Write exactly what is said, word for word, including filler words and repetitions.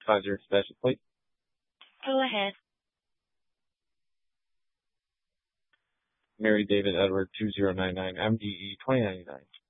Five zero special plate. Go ahead. Mary David Edward two zero nine nine M D E twenty ninety nine.